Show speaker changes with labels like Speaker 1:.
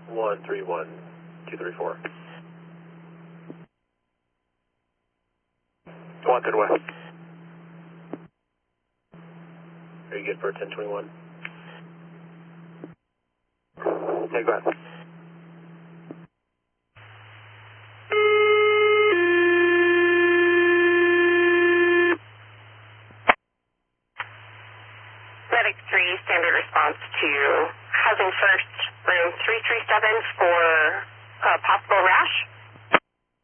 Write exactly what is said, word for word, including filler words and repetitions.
Speaker 1: one three one two three four. Wanted west. Are you good for ten twenty-one? Yeah, go ahead.
Speaker 2: Medic three, standard response to Housing First, room three three seven for uh, possible rash.